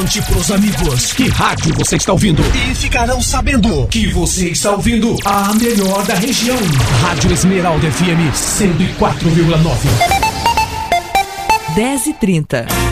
Conte pros amigos que rádio você está ouvindo e ficarão sabendo que você está ouvindo a melhor da região. Rádio Esmeralda FM 104,9. 10h30.